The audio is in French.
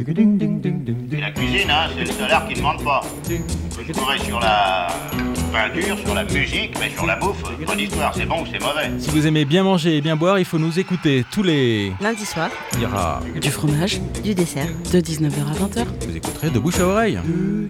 Et la cuisine, hein, c'est le salaire qui ne demande pas. Je pourrais sur la peinture, sur la musique, mais sur la bouffe, pas d'histoire, c'est bon ou c'est mauvais. Si vous aimez bien manger et bien boire, il faut nous écouter tous les... Lundi soir, Il y aura... du fromage, du dessert, de 19h à 20h. Vous écouterez de bouche à oreille.